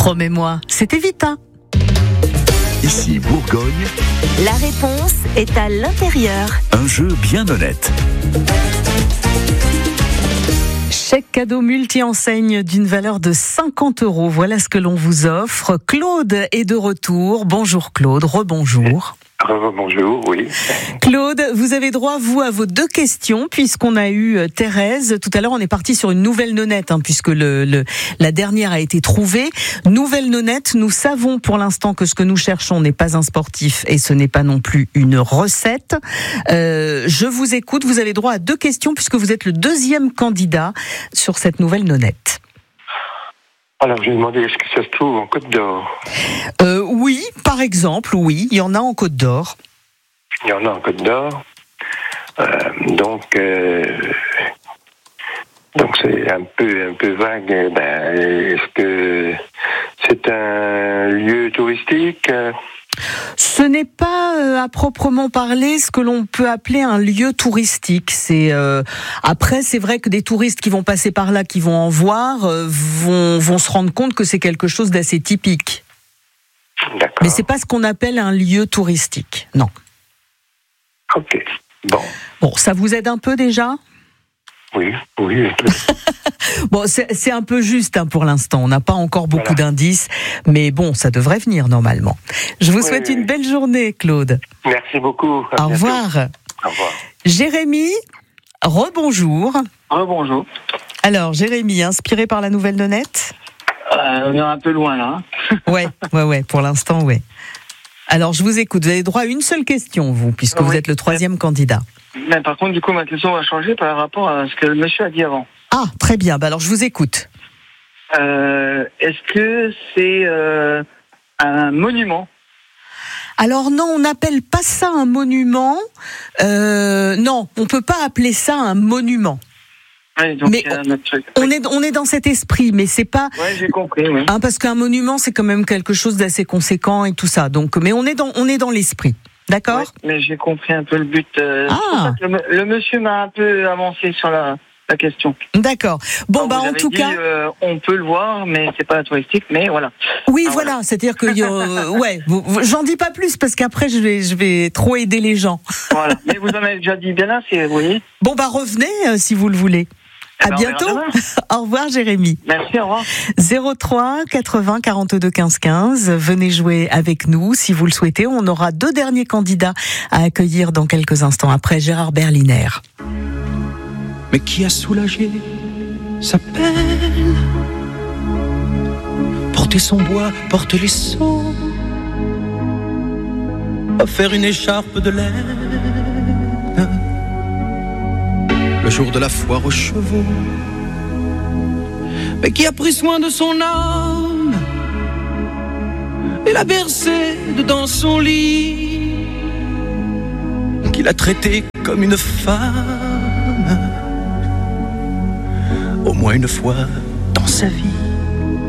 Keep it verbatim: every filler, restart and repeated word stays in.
Promets-moi, c'était Vita. Ici Bourgogne, La réponse est à l'intérieur. un jeu bien honnête. Chèque cadeau multi-enseigne d'une valeur de cinquante euros. Voilà ce que l'on vous offre. Claude est de retour. Bonjour Claude, rebonjour. Bonjour, oui. Claude, vous avez droit, vous, à vos deux questions, puisqu'on a eu Thérèse. Tout à l'heure, on est parti sur une nouvelle nonnette, hein, puisque le, le, la dernière a été trouvée. Nouvelle nonnette, nous savons pour l'instant que ce que nous cherchons n'est pas un sportif et ce n'est pas non plus une recette. Euh, je vous écoute, vous avez droit à deux questions, puisque vous êtes le deuxième candidat sur cette nouvelle nonnette. Alors, j'ai demandé, est-ce que ça se trouve en Côte d'Or? Euh, oui, par exemple, oui, il y en a en Côte d'Or. Il y en a en Côte d'Or. Euh, donc, euh, donc c'est un peu, un peu vague. Ben, est-ce que c'est un lieu touristique? Ce n'est pas euh, à proprement parler ce que l'on peut appeler un lieu touristique. C'est euh, après, c'est vrai que des touristes qui vont passer par là, qui vont en voir, euh, vont vont se rendre compte que c'est quelque chose d'assez typique. D'accord. Mais c'est pas ce qu'on appelle un lieu touristique, non. Ok. Bon. Bon, ça vous aide un peu déjà ? Oui, oui. Bon, c'est, c'est un peu juste hein, pour l'instant. On n'a pas encore beaucoup Voilà. d'indices, mais bon, ça devrait venir normalement. Je vous Oui, souhaite oui, une oui. belle journée, Claude. Merci beaucoup. À Au bientôt. revoir. Au revoir. Jérémy, rebonjour. Ah, bonjour. Alors, Jérémy, inspiré par la nouvelle nonnette ? Euh, on est un peu loin là. Ouais, ouais, ouais, pour l'instant, ouais. Alors, je vous écoute. Vous avez droit à une seule question, vous, puisque Oui. vous êtes le troisième candidat. Mais par contre, du coup, ma question va changer par rapport à ce que le monsieur a dit avant. Ah, très bien. Bah alors, je vous écoute. Euh, est-ce que c'est euh, un monument? Alors non, on n'appelle pas ça un monument. Euh, non, on peut pas appeler ça un monument. Oui, donc Mais il y a un autre truc. On Oui. est, on est dans cet esprit, mais c'est pas. Ouais, j'ai compris, oui. Hein, parce qu'un monument, c'est quand même quelque chose d'assez conséquent et tout ça. Donc, mais on est dans, on est dans l'esprit. D'accord ? Ouais, mais j'ai compris un peu le but. Euh, Ah. c'est pour ça que le, le monsieur m'a un peu avancé sur la, la question. D'accord. Bon, Alors, bah vous en avez tout dit, cas. euh, on peut le voir, mais c'est pas touristique, mais voilà. Oui, Ah, voilà, voilà. c'est-à-dire que euh, ouais, vous- vous- j'en dis pas plus parce qu'après je vais je vais trop aider les gens. Voilà. Mais vous en avez déjà dit bien assez, vous voyez. Bon bah revenez euh, si vous le voulez. Eh À ben, on verra bientôt. demain. Au revoir Jérémy. Merci, au revoir. zéro trois quatre-vingts quarante-deux quinze quinze. Venez jouer avec nous si vous le souhaitez. On aura deux derniers candidats à accueillir dans quelques instants après Gérard Berliner. Mais qui a soulagé sa peine? Porter son bois, porter les seaux, à faire une écharpe de laine, le jour de la foire aux chevaux. Mais qui a pris soin de son âme et l'a bercée dans son lit, qui l'a traitée comme une femme au moins une fois dans sa vie.